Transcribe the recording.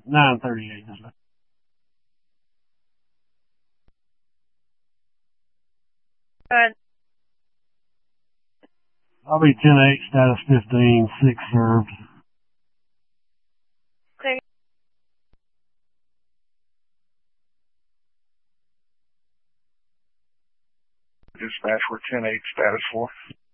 9:38. Good. I'll be 10-8, status 15, 6 served. Okay. Dispatch, we're 10-8, status 4.